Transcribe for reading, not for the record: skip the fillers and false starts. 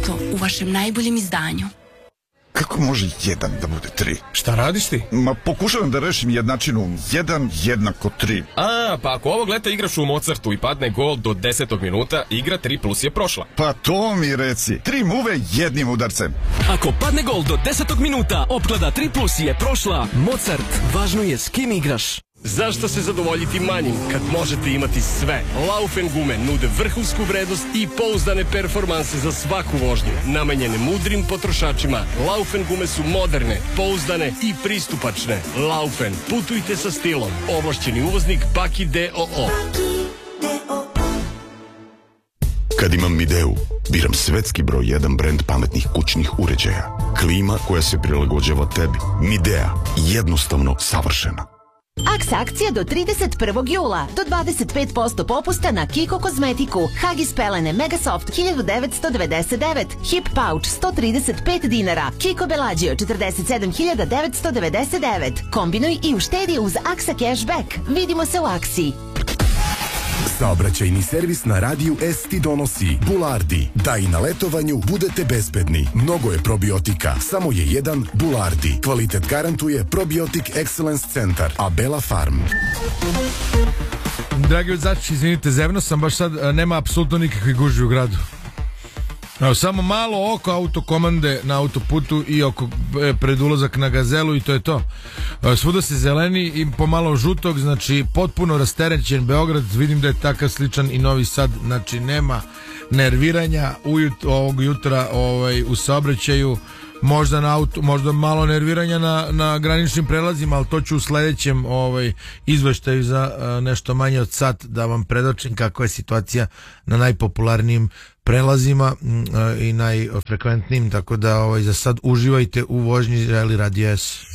auto u vašem najboljem izdanju. Kako može 1 da bude 3? Šta radiš ti? Ma pokušavam da rešim jednačinu 1 jednako 3. Pa ako ovog leta igraš u Mozartu i padne gol do 10. minuta, igra 3 plus je prošla. Pa to mi reci. 3 muve jednim udarcem. Ako padne gol do 10. minuta, opklada 3 plus je prošla. Mozart, važno je s kim igraš. Zašto se zadovoljiti manjim kad možete imati sve? Laufen gume nude vrhunsku vrednost i pouzdane performanse za svaku vožnju. Namenjene mudrim potrošačima, Laufen gume su moderne, pouzdane i pristupačne. Laufen, putujte sa stilom. Ovlašćeni uvoznik Baki D.O.O. Kad imam Mideu, biram svetski broj 1 brend pametnih kućnih uređaja. Klima koja se prilagođava tebi. Midea, jednostavno savršena. Aks akcija do 31. jula. Do 25% popusta na Kiko kozmetiku. Hagis pelene Megasoft 1999. Hip pouch 135 dinara. Kiko Bellagio 47.999. Kombinuj i uštedi uz Aksa Cashback. Vidimo se u akciji. Saobraćajni servis na radiju S ti donosi Bulardi. Da i na letovanju budete bezbedni. Mnogo je probiotika, samo je jedan Bulardi. Kvalitet garantuje Probiotic Excellence Centar, Abela Farm. Dragi vozači, izvinite, zevno sam baš sad, nema apsolutno nikakve gužve u gradu. Samo malo oko autokomande na autoputu i oko pred ulazak na Gazelu i to je to. Svuda se zeleni i pomalo žutog, znači potpuno rasterećen Beograd, vidim da je takav sličan i Novi Sad, znači nema nerviranja ovog jutra u saobraćaju, možda na auto, možda malo nerviranja na graničnim prelazima, ali to ću u sledećem izveštaju za nešto manje od sat da vam predočim kakva je situacija na najpopularnijim prelazima i najfrekventnijim, tako da za sad uživajte u vožnji Radio S.